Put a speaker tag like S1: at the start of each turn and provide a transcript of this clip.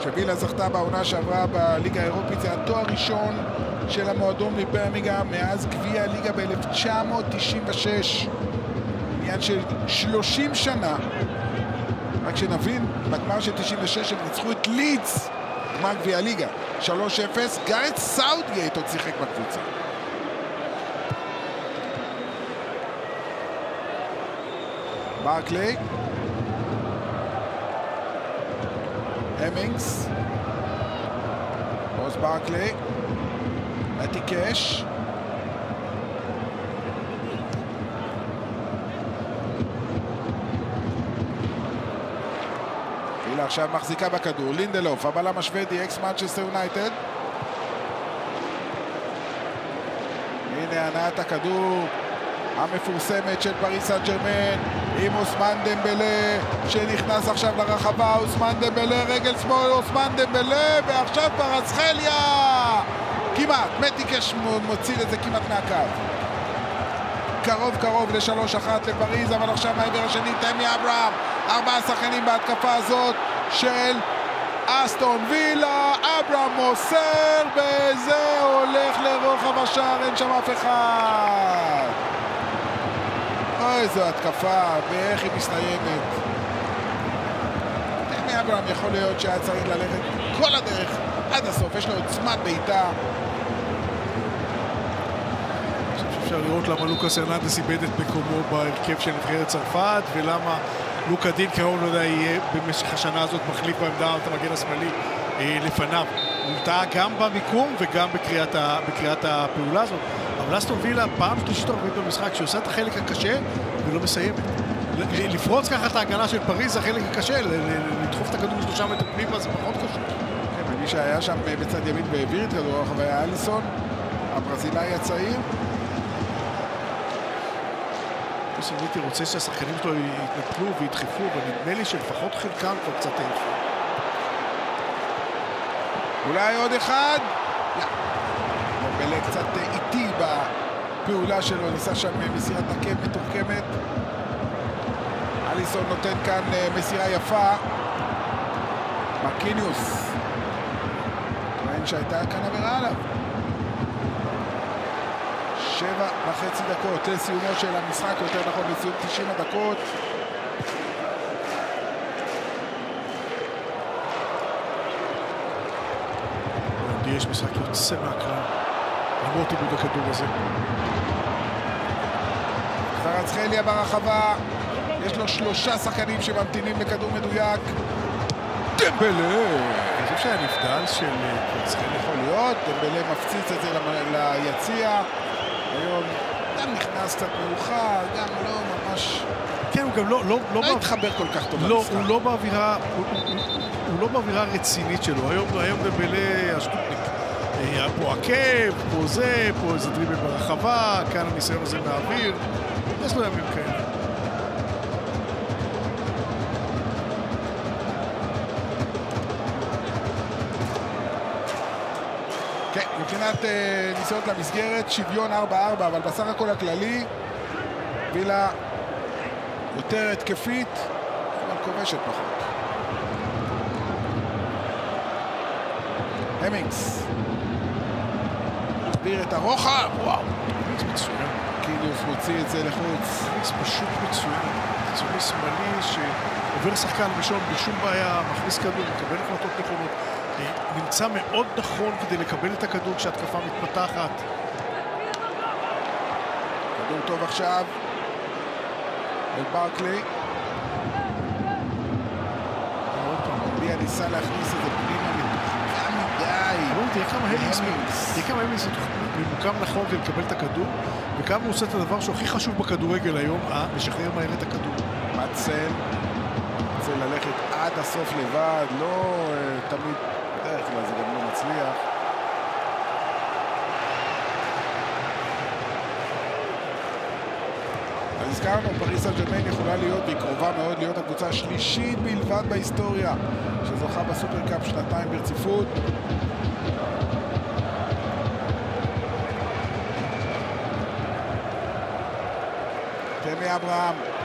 S1: שווילה זכתה בעונה שעברה בליגה האירופית, זה התואר ראשון של המועדון מברמיגהאם מאז גביע הליגה ב-1996. עניין של 30 שנה. רק שנבין, בגמר של 96 הם ניצחו את לידס, גמר גביע הליגה 3-0. גארט סאות'גייט עוד שיחק בקבוצה. ברקלי, המינגס, רוס ברקלי, אתי קש, וילה עכשיו מחזיקה בכדור, לינדלוף, הבלם השוודי, אקס מנצ'סטר יונייטד. הנה הנעת הכדור המפורסמת של פריס סן ז'רמן עם אוסמן דמבלה שנכנס עכשיו לרחבה. אוסמן דמבלה, רגל שמאל, אוסמן דמבלה, ועכשיו ברצחליה כמעט, מטיקש מוציא את זה כמעט מהקו, קרוב ל-3-1 לפריז, אבל עכשיו מהעבר השני תמי אברהם. 4 שחקנים בהתקפה הזאת של אסטון וילה. אברהם מוסר, וזה הולך לרוחב השער, אין שם אף אחד. אוי, זו התקפה, ואיך היא מסתיימת. תמי אברהם יכול להיות שהיה צריך ללכת כל הדרך עד הסוף, יש לו עוצמת בעיטה.
S2: אפשר לראות למה לוקאס הרננדס איבד את מקומו בהרכב של נבחרת צרפת, ולמה לוקה דין קרוב, לא יודע, יהיה במשך השנה הזאת מחליף בעמדת המגן השמאלי לפניו. הוא טעה גם במיקום וגם בקריאת הפעולה הזאת. אבל אסטון וילה פעם שלישית ערבית במשחק שהיא את החלק הקשה ולא מסיימת. לפרוץ ככה את ההגנה של פריז זה החלק הקשה, לדחוף את הכדור 3 מטר פנימה זה פחות קשה.
S1: כן, מי שהיה שם בצד ימין והעביר את כדור הרחבה היה אליסון, הברזילאי הצעיר.
S2: הייתי רוצה שהשחקנים שלו יתנפלו וידחפו, ונדמה לי שלפחות חלקם כבר קצת עייפים.
S1: אולי עוד אחד? לא. דמבלה קצת איטי בפעולה שלו, ניסה שם מסירת נקב מתוחכמת. אליסון נותן כאן מסירה יפה. מרקיניוס. טוען שהייתה כאן עבירה עליו. 7.5 דקות לסיומו של המשחק, יותר נכון לסיום 90 הדקות.
S2: יש משחק יוצא מהכלל, למרות איבוד הכדור הזה.
S1: קווארצחליה ברחבה, יש לו 3 שחקנים שממתינים לכדור מדויק. דמבלה!
S2: אני חושב שהיה נבדל של קווארצחליה.
S1: יכול להיות, דמבלה מפציץ את זה ליציע. היום גם נכנס קצת מאוחר, גם לא ממש...
S2: כן, הוא גם
S1: לא התחבר כל כך טוב
S2: למשחק. הוא לא באווירה רצינית שלו. היום דמבלה השטופניק. היה פה עקב, פה זה, פה איזה דריבל ברחבה, כאן הניסיון הזה מהאוויר. יש לו ימים כאלה.
S1: כן, מבחינת ניסיונות למסגרת, שוויון 4-4, אבל בסך הכל הכללי, וילה יותר התקפית, אבל כובשת פחות. המינגס. מעביר את הרוחב, וואו.
S2: מצוין.
S1: קיליוס מוציא את זה לחוץ.
S2: זה פשוט מצוין. קיצוני שמאלי שעובר שחקן ראשון בשום בעיה, מכניס כדור, מקבל החלטות נכונות. נמצא מאוד נכון כדי לקבל את הכדור כשהתקפה מתפתחת.
S1: כדור טוב עכשיו. אל ברקלי. ביה ניסה להכניס את זה פנימה מתוחכם מדי.
S2: תראה כמה המינגס ממוקם נכון כדי לקבל את הכדור, וכמה הוא עושה את הדבר שהכי חשוב בכדורגל היום, לשחרר מהר את הכדור.
S1: מצל רוצה ללכת עד הסוף לבד, לא תמיד, בדרך כלל זה גם לא מצליח. אז הזכרנו, פריס סן ז'רמן יכולה להיות, והיא קרובה מאוד להיות הקבוצה השלישית בלבד בהיסטוריה שזוכה בסופרקאפ 2 ברציפות. תמי אברהם